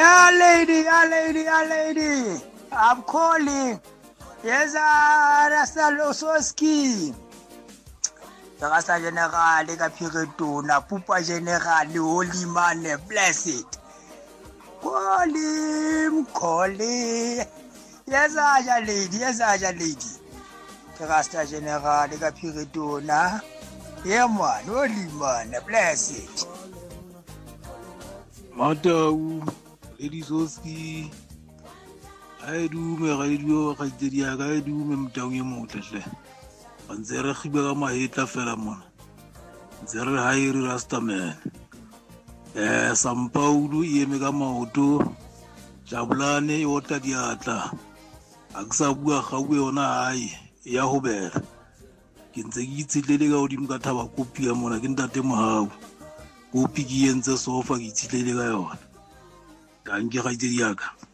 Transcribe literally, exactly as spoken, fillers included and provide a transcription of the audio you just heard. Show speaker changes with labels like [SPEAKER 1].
[SPEAKER 1] Yeah, lady, yeah, lady, yeah, lady. I'm calling. Yes, Rasta Lososki. Rasta General, Capiretuna, Pupa General, Holy Man, blessed. Call him, call him. Yes, Aja lady, yes, Aja lady. Rasta General, Capiretuna. Yeah, man, Holy Man, blessed.
[SPEAKER 2] Matau, Lady Soski. I do me radio, I did ya, I do me down your motor. And there are Hibama Heta Felamon. There are high Rasta man. Eh, Sam Paudu, Yemegama Oto, Chablane, Otadiata, Axabua, Haweona, Yahober. Kinzagiti Lega Odim Gatava Kupia Monaginda Temahau. Upigi and the sofa, it's Lega. Thank you,